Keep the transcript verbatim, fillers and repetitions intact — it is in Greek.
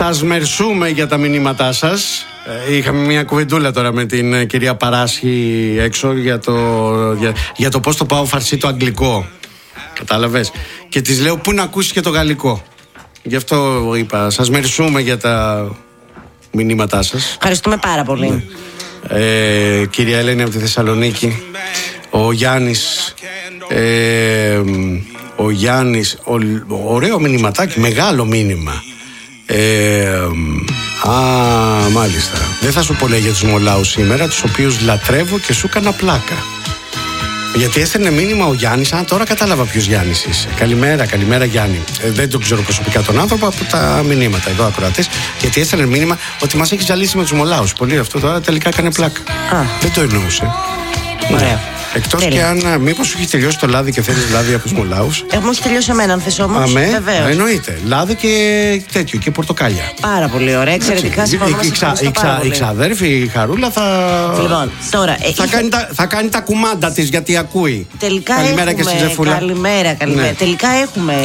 Σας μερσούμε για τα μηνύματά σας. Ε, είχαμε μια κουβεντούλα τώρα με την ε, κυρία Παράσχη έξω για το, για, για το πώς το πάω φαρσί το αγγλικό. Κατάλαβες. Και της λέω πού να ακούσεις και το γαλλικό. Γι' αυτό είπα, σας μερσούμε για τα μηνύματά σας. Ευχαριστούμε πάρα πολύ. Ε, κυρία Ελένη από τη Θεσσαλονίκη. Ο Γιάννης ε, Ο Γιάννης ο, ωραίο μηνυματάκι, μεγάλο μήνυμα. ε, Α, μάλιστα. Δεν θα σου πω λέει για τους Μολάους σήμερα, τους οποίους λατρεύω και σου έκανα πλάκα. Γιατί έστελνε μήνυμα ο Γιάννης. Α, τώρα κατάλαβα ποιος Γιάννης είσαι. Καλημέρα, καλημέρα Γιάννη. Ε, δεν τον ξέρω προσωπικά τον άνθρωπο, από τα μηνύματα εδώ ακροατές. Γιατί έστελνε μήνυμα ότι μας έχει ζαλίσει με τους Μολάους. Πολύ αυτό τώρα τελικά έκανε πλάκα. Α. Δεν το εννοούσε. Ωραία. Εκτός και αν μήπως σου έχει τελειώσει το λάδι και θέλεις λάδι από τους Μολάους. Έχουμε έχει τελειώσει εμένα, αν θες όμως. Αμέ, βεβαίως. Εννοείται. Λάδι και τέτοιο και πορτοκάλια. Πάρα πολύ ωραία, εξαιρετικά συμφωνώ. Η ξαδέρφη, η Χαρούλα θα. Λοιπόν, τώρα. Θα, είχα... κάνει τα, θα κάνει τα κουμάντα της γιατί ακούει. Τελικά καλημέρα έχουμε, και στη Ζεφούλα. Καλημέρα, καλημέρα. Ναι. Τελικά έχουμε.